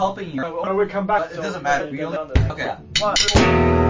helping you. No, we come back. But it doesn't matter. We only... Okay. One.